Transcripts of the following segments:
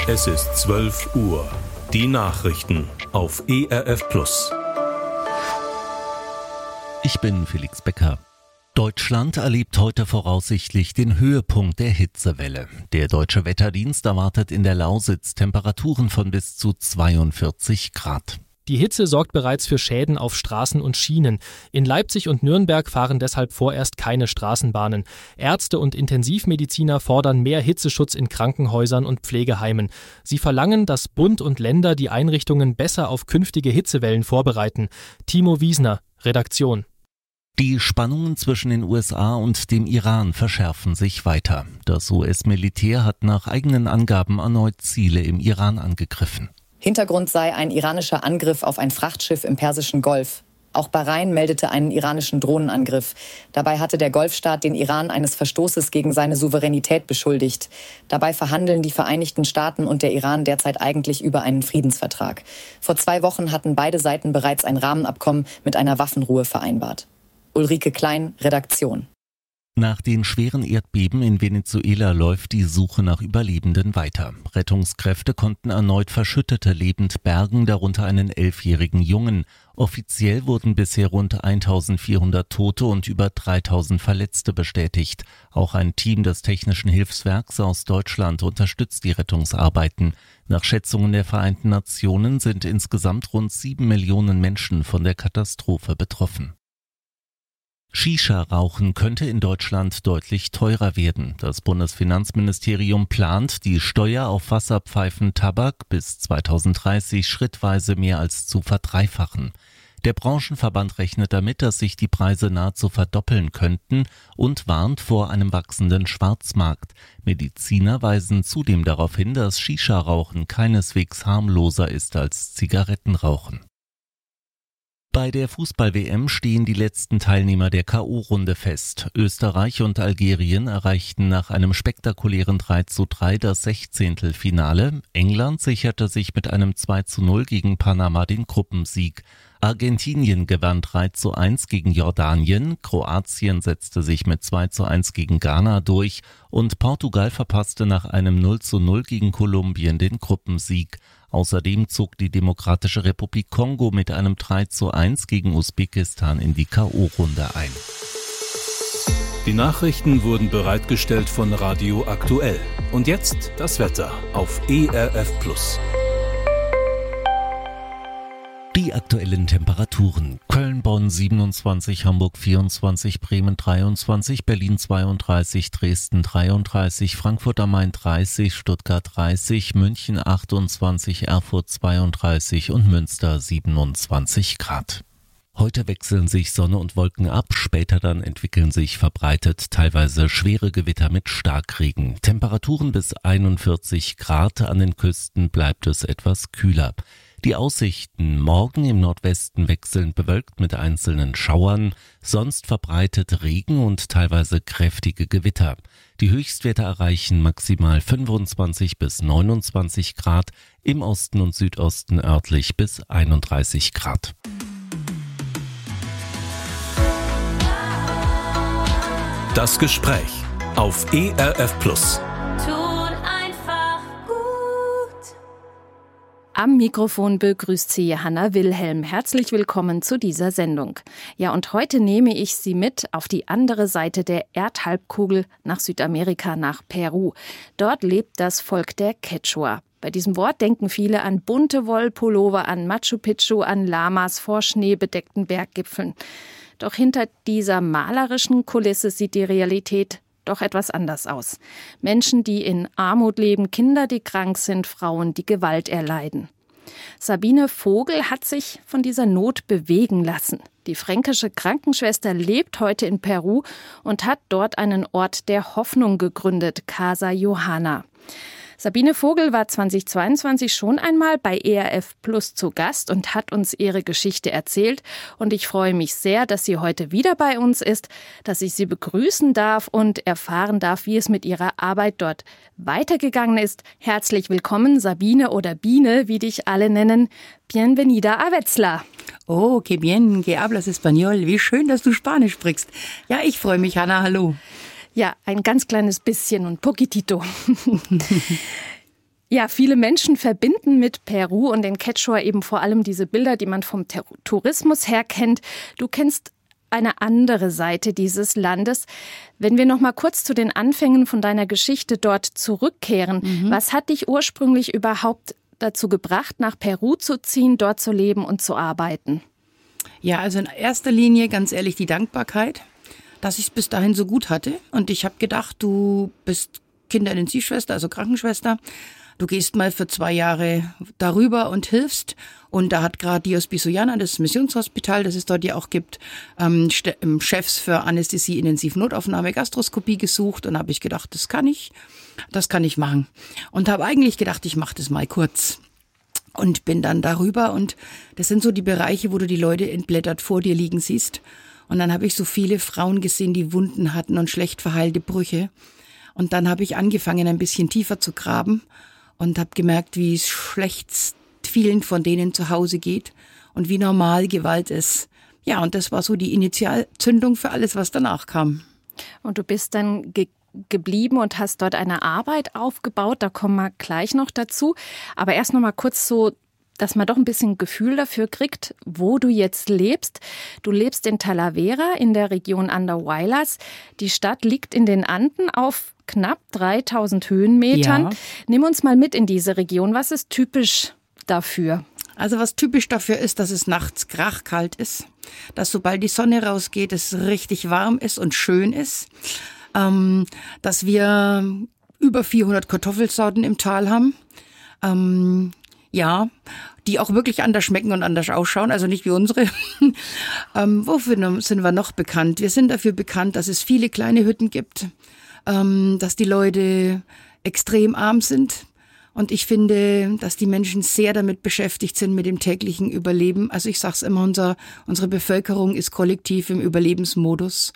Es ist 12 Uhr. Die Nachrichten auf ERF Plus. Ich bin Felix Becker. Deutschland erlebt heute voraussichtlich den Höhepunkt der Hitzewelle. Der Deutsche Wetterdienst erwartet in der Lausitz Temperaturen von bis zu 42 Grad. Die Hitze sorgt bereits für Schäden auf Straßen und Schienen. In Leipzig und Nürnberg fahren deshalb vorerst keine Straßenbahnen. Ärzte und Intensivmediziner fordern mehr Hitzeschutz in Krankenhäusern und Pflegeheimen. Sie verlangen, dass Bund und Länder die Einrichtungen besser auf künftige Hitzewellen vorbereiten. Timo Wiesner, Redaktion. Die Spannungen zwischen den USA und dem Iran verschärfen sich weiter. Das US-Militär hat nach eigenen Angaben erneut Ziele im Iran angegriffen. Hintergrund sei ein iranischer Angriff auf ein Frachtschiff im Persischen Golf. Auch Bahrain meldete einen iranischen Drohnenangriff. Dabei hatte der Golfstaat den Iran eines Verstoßes gegen seine Souveränität beschuldigt. Dabei verhandeln die Vereinigten Staaten und der Iran derzeit eigentlich über einen Friedensvertrag. Vor 2 Wochen hatten beide Seiten bereits ein Rahmenabkommen mit einer Waffenruhe vereinbart. Ulrike Klein, Redaktion. Nach den schweren Erdbeben in Venezuela läuft die Suche nach Überlebenden weiter. Rettungskräfte konnten erneut Verschüttete lebend bergen, darunter einen 11-jährigen Jungen. Offiziell wurden bisher rund 1400 Tote und über 3000 Verletzte bestätigt. Auch ein Team des Technischen Hilfswerks aus Deutschland unterstützt die Rettungsarbeiten. Nach Schätzungen der Vereinten Nationen sind insgesamt rund 7 Millionen Menschen von der Katastrophe betroffen. Shisha-Rauchen könnte in Deutschland deutlich teurer werden. Das Bundesfinanzministerium plant, die Steuer auf Wasserpfeifen Tabak bis 2030 schrittweise mehr als zu verdreifachen. Der Branchenverband rechnet damit, dass sich die Preise nahezu verdoppeln könnten und warnt vor einem wachsenden Schwarzmarkt. Mediziner weisen zudem darauf hin, dass Shisha-Rauchen keineswegs harmloser ist als Zigarettenrauchen. Bei der Fußball-WM stehen die letzten Teilnehmer der K.O.-Runde fest. Österreich und Algerien erreichten nach einem spektakulären 3:3 das 16. Finale. England sicherte sich mit einem 2:0 gegen Panama den Gruppensieg. Argentinien gewann 3:1 gegen Jordanien, Kroatien setzte sich mit 2:1 gegen Ghana durch und Portugal verpasste nach einem 0:0 gegen Kolumbien den Gruppensieg. Außerdem zog die Demokratische Republik Kongo mit einem 3:1 gegen Usbekistan in die K.O.-Runde ein. Die Nachrichten wurden bereitgestellt von Radio Aktuell. Und jetzt das Wetter auf ERF Plus. Die aktuellen Temperaturen: Köln, Bonn 27, Hamburg 24, Bremen 23, Berlin 32, Dresden 33, Frankfurt am Main 30, Stuttgart 30, München 28, Erfurt 32 und Münster 27 Grad. Heute wechseln sich Sonne und Wolken ab, später dann entwickeln sich verbreitet teilweise schwere Gewitter mit Starkregen. Temperaturen bis 41 Grad, an den Küsten bleibt es etwas kühler. Die Aussichten: morgen im Nordwesten wechselnd bewölkt mit einzelnen Schauern, sonst verbreitet Regen und teilweise kräftige Gewitter. Die Höchstwerte erreichen maximal 25 bis 29 Grad, im Osten und Südosten örtlich bis 31 Grad. Das Gespräch auf ERF Plus. Am Mikrofon begrüßt Sie Hanna Wilhelm. Herzlich willkommen zu dieser Sendung. Ja, und heute nehme ich Sie mit auf die andere Seite der Erdhalbkugel nach Südamerika, nach Peru. Dort lebt das Volk der Quechua. Bei diesem Wort denken viele an bunte Wollpullover, an Machu Picchu, an Lamas vor schneebedeckten Berggipfeln. Doch hinter dieser malerischen Kulisse sieht die Realität doch etwas anders aus. Menschen, die in Armut leben, Kinder, die krank sind, Frauen, die Gewalt erleiden. Sabine Vogel hat sich von dieser Not bewegen lassen. Die fränkische Krankenschwester lebt heute in Peru und hat dort einen Ort der Hoffnung gegründet, Casa Johanna. Sabine Vogel war 2022 schon einmal bei ERF Plus zu Gast und hat uns ihre Geschichte erzählt. Und ich freue mich sehr, dass sie heute wieder bei uns ist, dass ich sie begrüßen darf und erfahren darf, wie es mit ihrer Arbeit dort weitergegangen ist. Herzlich willkommen, Sabine oder Biene, wie dich alle nennen. Bienvenida a Wetzlar. Oh, que bien, que hablas español. Wie schön, dass du Spanisch sprichst. Ja, ich freue mich, Hanna, hallo. Ja, ein ganz kleines bisschen und poquitito. Ja, viele Menschen verbinden mit Peru und den Quechua eben vor allem diese Bilder, die man vom Tourismus her kennt. Du kennst eine andere Seite dieses Landes. Wenn wir noch mal kurz zu den Anfängen von deiner Geschichte dort zurückkehren, was hat dich ursprünglich überhaupt dazu gebracht, nach Peru zu ziehen, dort zu leben und zu arbeiten? Ja, also in erster Linie ganz ehrlich die Dankbarkeit, dass ich es bis dahin so gut hatte. Und ich habe gedacht, du bist Kinderintensivschwester, also Krankenschwester. Du gehst mal für 2 Jahre darüber und hilfst. Und da hat gerade Dios Bisoyana, das Missionshospital, das es dort ja auch gibt, Chefs für Anästhesie, Intensivnotaufnahme, Gastroskopie gesucht. Und habe ich gedacht, das kann ich machen. Und habe eigentlich gedacht, ich mache das mal kurz. Und bin dann darüber. Und das sind so die Bereiche, wo du die Leute entblättert vor dir liegen siehst. Und dann habe ich so viele Frauen gesehen, die Wunden hatten und schlecht verheilte Brüche. Und dann habe ich angefangen, ein bisschen tiefer zu graben und habe gemerkt, wie schlecht vielen von denen zu Hause geht und wie normal Gewalt ist. Ja, und das war so die Initialzündung für alles, was danach kam. Und du bist dann geblieben und hast dort eine Arbeit aufgebaut. Da kommen wir gleich noch dazu. Aber erst noch mal kurz so, dass man doch ein bisschen Gefühl dafür kriegt, wo du jetzt lebst. Du lebst in Talavera in der Region Andahuaylas. Die Stadt liegt in den Anden auf knapp 3000 Höhenmetern. Ja. Nimm uns mal mit in diese Region. Was ist typisch dafür? Also was typisch dafür ist, dass es nachts krachkalt ist, dass sobald die Sonne rausgeht, es richtig warm ist und schön ist, dass wir über 400 Kartoffelsorten im Tal haben. Ja, die auch wirklich anders schmecken und anders ausschauen, also nicht wie unsere. Wofür sind wir noch bekannt? Wir sind dafür bekannt, dass es viele kleine Hütten gibt, dass die Leute extrem arm sind. Und ich finde, dass die Menschen sehr damit beschäftigt sind mit dem täglichen Überleben. Also ich sag's immer, unsere Bevölkerung ist kollektiv im Überlebensmodus.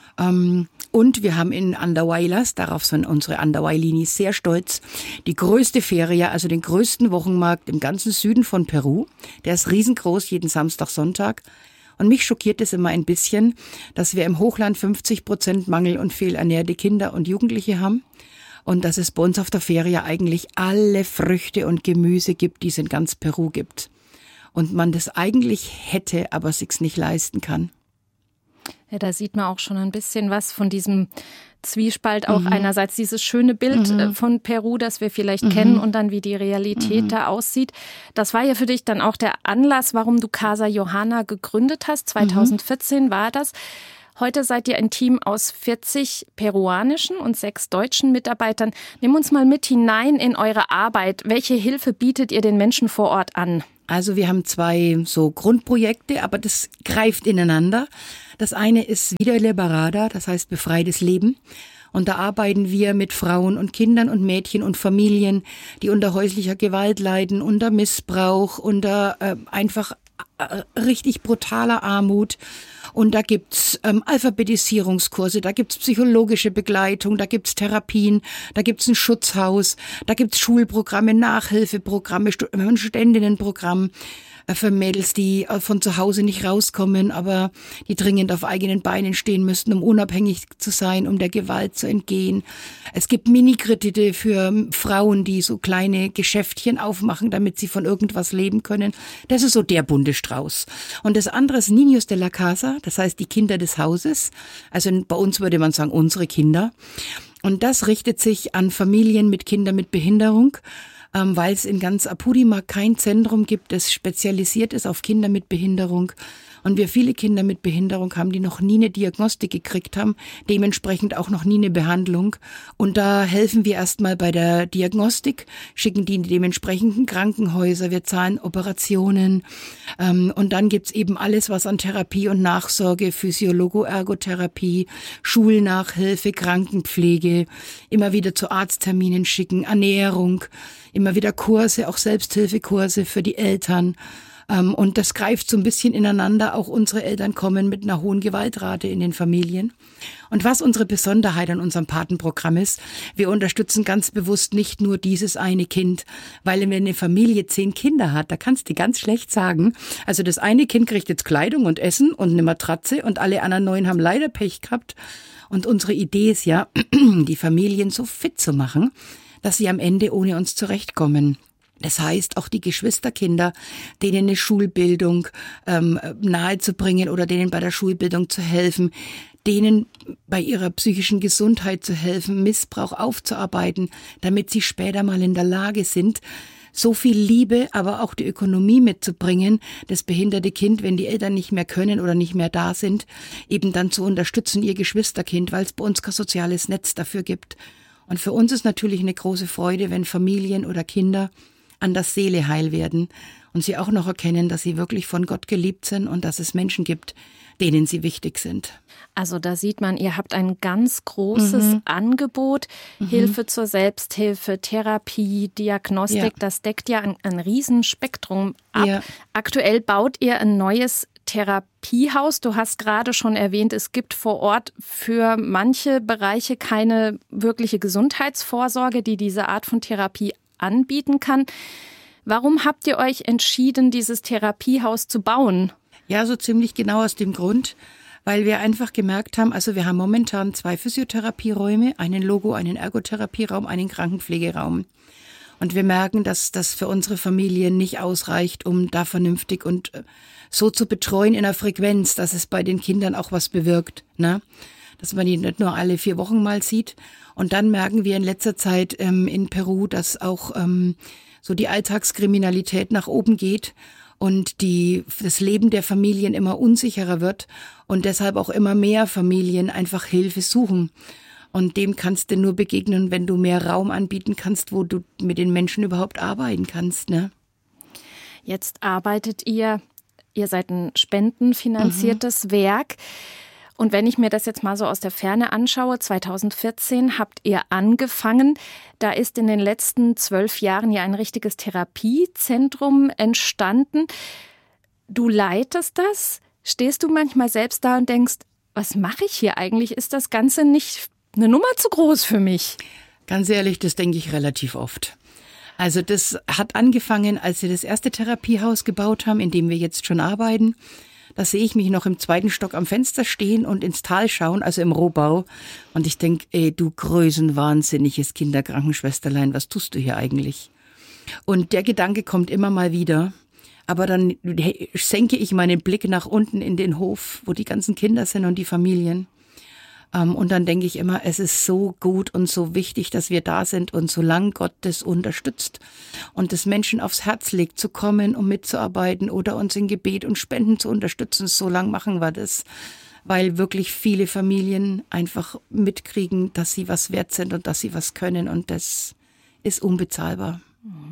Und wir haben in Andahuaylas, darauf sind unsere Andahuaylinis sehr stolz, die größte Feria, also den größten Wochenmarkt im ganzen Süden von Peru. Der ist riesengroß, jeden Samstag, Sonntag. Und mich schockiert es immer ein bisschen, dass wir im Hochland 50% Mangel- und fehlernährte Kinder und Jugendliche haben. Und dass es bei uns auf der Feria eigentlich alle Früchte und Gemüse gibt, die es in ganz Peru gibt. Und man das eigentlich hätte, aber sich's nicht leisten kann. Ja, da sieht man auch schon ein bisschen was von diesem Zwiespalt. Auch einerseits dieses schöne Bild von Peru, das wir vielleicht kennen, und dann wie die Realität da aussieht. Das war ja für dich dann auch der Anlass, warum du Casa Johanna gegründet hast. 2014 war das. Heute seid ihr ein Team aus 40 peruanischen und 6 deutschen Mitarbeitern. Nimm uns mal mit hinein in eure Arbeit. Welche Hilfe bietet ihr den Menschen vor Ort an? Also wir haben 2 so Grundprojekte, aber das greift ineinander. Das eine ist Vida Liberada, das heißt befreites Leben. Und da arbeiten wir mit Frauen und Kindern und Mädchen und Familien, die unter häuslicher Gewalt leiden, unter Missbrauch, unter einfach richtig brutaler Armut. Und da gibt's Alphabetisierungskurse, da gibt's psychologische Begleitung, da gibt's Therapien, da gibt's ein Schutzhaus, da gibt's Schulprogramme, Nachhilfeprogramme, ein Studentinnenprogramm für Mädels, die von zu Hause nicht rauskommen, aber die dringend auf eigenen Beinen stehen müssten, um unabhängig zu sein, um der Gewalt zu entgehen. Es gibt Minikredite für Frauen, die so kleine Geschäftchen aufmachen, damit sie von irgendwas leben können. Das ist so der bunte Strauß. Und das andere ist Niños de la Casa, das heißt die Kinder des Hauses. Also bei uns würde man sagen, unsere Kinder. Und das richtet sich an Familien mit Kindern mit Behinderung, weil es in ganz Apurimac kein Zentrum gibt, das spezialisiert ist auf Kinder mit Behinderung. Und wir viele Kinder mit Behinderung haben, die noch nie eine Diagnostik gekriegt haben, dementsprechend auch noch nie eine Behandlung. Und da helfen wir erstmal bei der Diagnostik, schicken die in die dementsprechenden Krankenhäuser, wir zahlen Operationen. Und dann gibt's eben alles, was an Therapie und Nachsorge, Physiologo-Ergotherapie, Schulnachhilfe, Krankenpflege, immer wieder zu Arztterminen schicken, Ernährung, immer wieder Kurse, auch Selbsthilfekurse für die Eltern. Und das greift so ein bisschen ineinander. Auch unsere Eltern kommen mit einer hohen Gewaltrate in den Familien. Und was unsere Besonderheit an unserem Patenprogramm ist, wir unterstützen ganz bewusst nicht nur dieses eine Kind, weil wenn eine Familie 10 Kinder hat, da kannst du ganz schlecht sagen, also das eine Kind kriegt jetzt Kleidung und Essen und eine Matratze und alle anderen 9 haben leider Pech gehabt. Und unsere Idee ist ja, die Familien so fit zu machen, dass sie am Ende ohne uns zurechtkommen. Das heißt, auch die Geschwisterkinder, denen eine Schulbildung nahezubringen oder denen bei der Schulbildung zu helfen, denen bei ihrer psychischen Gesundheit zu helfen, Missbrauch aufzuarbeiten, damit sie später mal in der Lage sind, so viel Liebe, aber auch die Ökonomie mitzubringen, das behinderte Kind, wenn die Eltern nicht mehr können oder nicht mehr da sind, eben dann zu unterstützen, ihr Geschwisterkind, weil es bei uns kein soziales Netz dafür gibt. Und für uns ist natürlich eine große Freude, wenn Familien oder Kinder an der Seele heil werden und sie auch noch erkennen, dass sie wirklich von Gott geliebt sind und dass es Menschen gibt, denen sie wichtig sind. Also da sieht man, ihr habt ein ganz großes Angebot, Hilfe zur Selbsthilfe, Therapie, Diagnostik, das deckt ja ein Riesenspektrum ab. Ja. Aktuell baut ihr ein neues Therapiehaus. Du hast gerade schon erwähnt, es gibt vor Ort für manche Bereiche keine wirkliche Gesundheitsvorsorge, die diese Art von Therapie anbieten kann. Warum habt ihr euch entschieden, dieses Therapiehaus zu bauen? Ja, so ziemlich genau aus dem Grund, weil wir einfach gemerkt haben, also wir haben momentan 2 Physiotherapieräume, einen Logo-, einen Ergotherapieraum, einen Krankenpflegeraum. Und wir merken, dass das für unsere Familie nicht ausreicht, um da vernünftig und so zu betreuen in einer Frequenz, dass es bei den Kindern auch was bewirkt, ne? Dass man die nicht nur alle 4 Wochen mal sieht. Und dann merken wir in letzter Zeit in Peru, dass auch so die Alltagskriminalität nach oben geht und das Leben der Familien immer unsicherer wird und deshalb auch immer mehr Familien einfach Hilfe suchen. Und dem kannst du nur begegnen, wenn du mehr Raum anbieten kannst, wo du mit den Menschen überhaupt arbeiten kannst, ne? Jetzt arbeitet ihr seid ein spendenfinanziertes Werk. Und wenn ich mir das jetzt mal so aus der Ferne anschaue, 2014 habt ihr angefangen. Da ist in den letzten 12 Jahren ja ein richtiges Therapiezentrum entstanden. Du leitest das? Stehst du manchmal selbst da und denkst, was mache ich hier eigentlich? Ist das Ganze nicht eine Nummer zu groß für mich? Ganz ehrlich, das denke ich relativ oft. Also das hat angefangen, als wir das erste Therapiehaus gebaut haben, in dem wir jetzt schon arbeiten. Da sehe ich mich noch im 2. Stock am Fenster stehen und ins Tal schauen, also im Rohbau. Und ich denke, du größenwahnsinniges Kinderkrankenschwesterlein, was tust du hier eigentlich? Und der Gedanke kommt immer mal wieder. Aber dann senke ich meinen Blick nach unten in den Hof, wo die ganzen Kinder sind und die Familien. Und dann denke ich immer, es ist so gut und so wichtig, dass wir da sind. Und solange Gott das unterstützt und das Menschen aufs Herz legt, zu kommen, um mitzuarbeiten oder uns in Gebet und Spenden zu unterstützen, so lange machen wir das. Weil wirklich viele Familien einfach mitkriegen, dass sie was wert sind und dass sie was können. Und das ist unbezahlbar.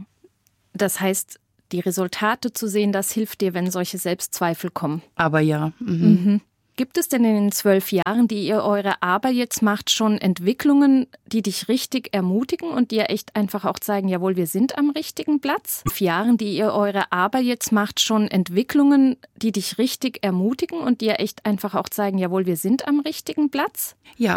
Das heißt, die Resultate zu sehen, das hilft dir, wenn solche Selbstzweifel kommen. Aber ja. Gibt es denn in den 12 Jahren, die ihr eure Arbeit jetzt macht, schon Entwicklungen, die dich richtig ermutigen und dir echt einfach auch zeigen, jawohl, wir sind am richtigen Platz? 5 Jahren, die ihr eure Arbeit jetzt macht, schon Entwicklungen, die dich richtig ermutigen und dir echt einfach auch zeigen, jawohl, wir sind am richtigen Platz? Ja,